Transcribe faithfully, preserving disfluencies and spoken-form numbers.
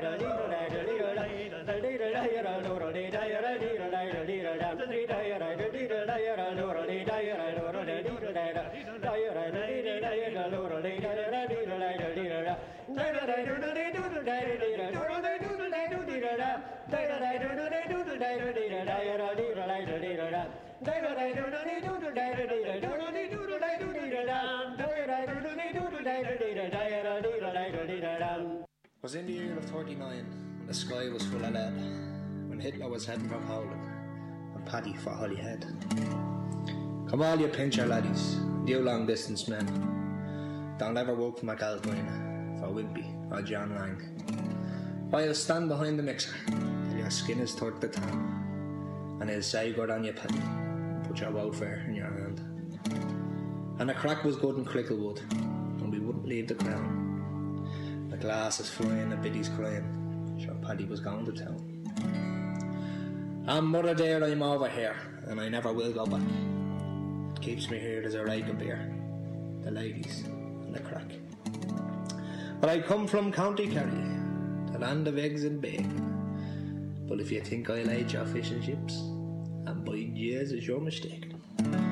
Was in the year of thirty-nine, and the sky was full of lead, when Hitler was heading for Poland, and Paddy for Holyhead. Come all you pincher laddies, you long distance men, don't ever work for McAlpine, for Wimpy, or John Lang. I'll stand behind the mixer, till your skin is turned to tan, and he'll say good on you Paddy, and put your welfare in your hand. And the crack was good in Cricklewood, and we wouldn't leave the crown. The glass is flying, the biddies crying, sure Paddy was going to town. And mother dear, I'm over here, and I never will go back. What keeps me here is a rake of beer, the ladies, and the crack. But I come from County Kerry, the land of eggs and bacon. But if you think I'll eat your fish and chips, and by Jesus you're mistaken.